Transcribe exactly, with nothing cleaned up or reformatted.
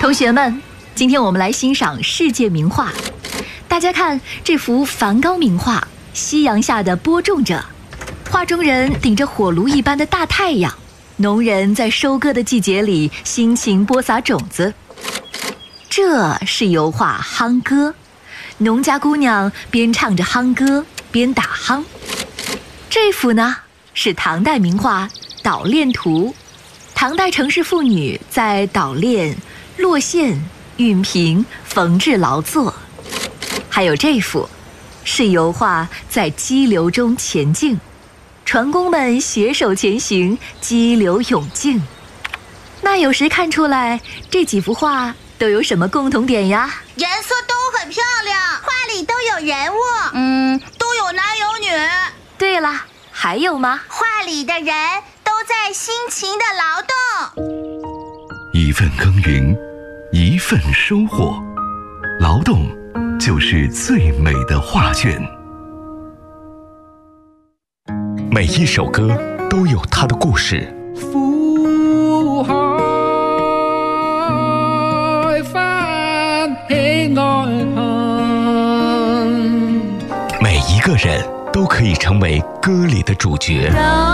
同学们，今天我们来欣赏世界名画。大家看这幅梵高名画《夕阳下的播种者》，画中人顶着火炉一般的大太阳，农人在收割的季节里辛勤播撒种子。这是油画《夯歌》，农家姑娘边唱着夯歌边打夯。这幅呢是唐代名画《捣练图》，唐代城市妇女在捣练、落线、熨平、缝制劳作。还有这幅是油画在激流中前进，船工们携手前行，激流勇进。那有谁看出来这几幅画都有什么共同点呀？ 颜色都很漂亮，画里都有人物，嗯，都有男有女。 对了，还有吗？ 画里的人都在辛勤的劳动。 一份耕耘，一份收获，劳动就是最美的画卷。 每一首歌都有它的故事。 苦海翻起愛恨， 每一个人都可以成为歌里的主角。